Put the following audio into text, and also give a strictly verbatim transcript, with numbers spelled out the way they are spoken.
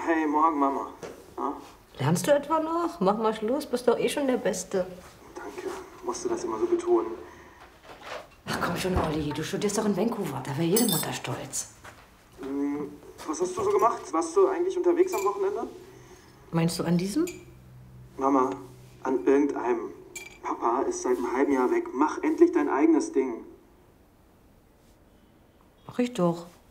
Hey, morgen, Mama. Ja? Lernst du etwa noch? Mach mal Schluss, bist doch eh schon der Beste. Danke. Musst du das immer so betonen? Ach komm schon, Olli, du studierst doch in Vancouver, da wäre jede Mutter stolz. Hm, was hast du so gemacht? Warst du eigentlich unterwegs am Wochenende? Meinst du an diesem? Mama, an irgendeinem. Papa ist seit einem halben Jahr weg. Mach endlich dein eigenes Ding. Mach ich doch.